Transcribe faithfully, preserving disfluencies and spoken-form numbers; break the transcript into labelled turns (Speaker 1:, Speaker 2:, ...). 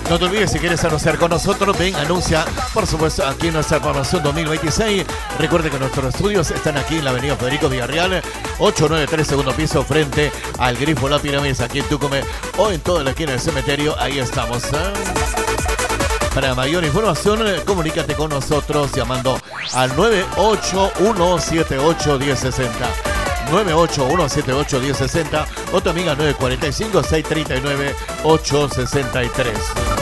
Speaker 1: No te olvides, si quieres anunciar con nosotros, ven, anuncia, por supuesto, aquí en nuestra programación dos mil veintiséis. Recuerde que nuestros estudios están aquí en la avenida Federico Villarreal, ochocientos noventa y tres, segundo piso, frente al Grifo La Pirámide, aquí en Tucumán, o en toda la esquina del cementerio. Ahí estamos, ¿eh? Para mayor información, comunícate con nosotros llamando al nueve ocho uno siete ocho uno cero seis cero. nueve ocho uno siete ocho uno cero seis cero o también al nueve cuatro cinco, seis tres nueve, ocho seis tres.